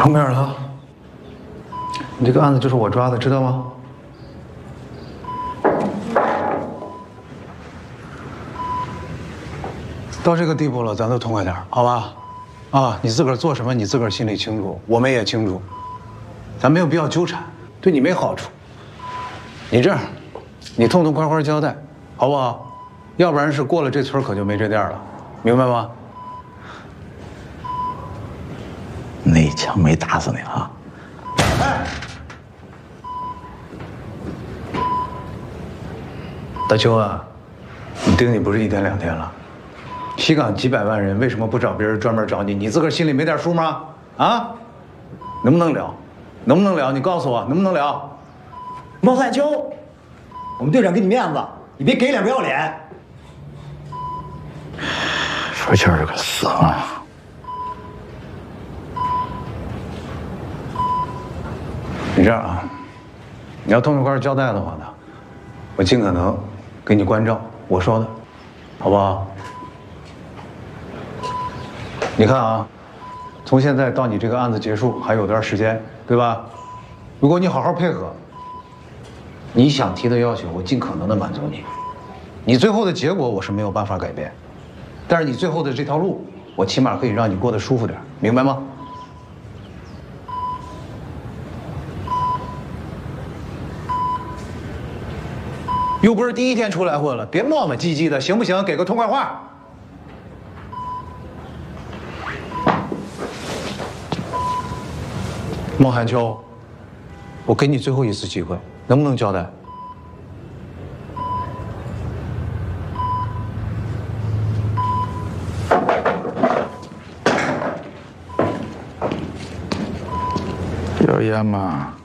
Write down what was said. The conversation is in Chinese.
碰面了，你这个案子就是我抓的，知道吗？到这个地步了，咱都痛快点，好吧？啊，你自个儿做什么，你自个儿心里清楚，我们也清楚，咱没有必要纠缠，对你没好处。你这样，你痛痛快快交代，好不好？要不然是过了这村可就没这店了，明白吗？ 那一枪没打死你啊？ 哎，大邱啊，你盯你不是1天2天了。西港几百万人，为什么不找别人专门找你？你自个儿心里没点数吗？啊，能不能聊？能不能聊？你告诉我能不能聊？ 孟汉秋，我们队长给你面子，你别给脸不要脸。 说气儿这个死了。 你这样啊，你要痛快交代的话呢，我尽可能给你关照我说的，好不好？你看啊，从现在到你这个案子结束还有段时间，对吧？如果你好好配合，你想提的要求我尽可能的满足你。你最后的结果我是没有办法改变，但是你最后的这条路，我起码可以让你过得舒服点，明白吗？又不是第1天出来混了，别磨磨唧唧的，行不行？给个痛快话。孟寒秋，我给你最后一次机会，能不能交代？ 要烟吗？